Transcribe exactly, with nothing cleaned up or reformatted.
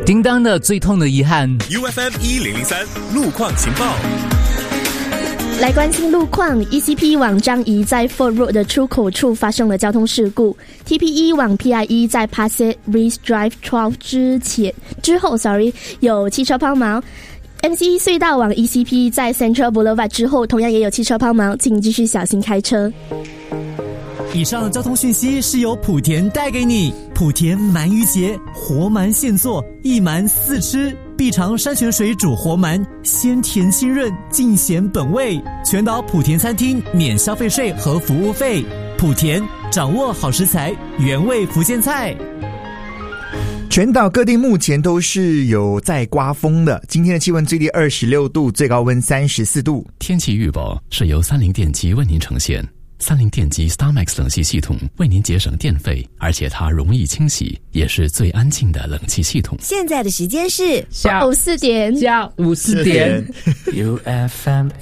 叮当的最痛的遗憾。 U F M 一零零三路况情报。 来关心路况 ，E C P 往樟宜在 Fort Road 的出口处发生了交通事故 ，T P E 往 P I E 在 Pasir Ris Drive 十二之前之后 ，sorry 有汽车抛锚。M C E 隧道往 E C P 在 Central Boulevard 之后，同样也有汽车抛锚，请继续小心开车。 以上交通讯息是由莆田带给你。莆田鳗鱼节，活鳗现做，一鳗四吃，必尝山泉水煮活鳗，鲜甜清润，尽显本味。全岛莆田餐厅免消费税和服务费。莆田掌握好食材，原味福建菜。 全岛各地目前都是有在刮风的，今天的气温最低二十六度，最高温三十四度。 天气预报是由三菱电机为您呈现。三菱电机 StarMax 冷气系统为您节省电费，而且它容易清洗，也是最安静的冷气系统。 现在的时间是下午四点， 下午四点。 U F M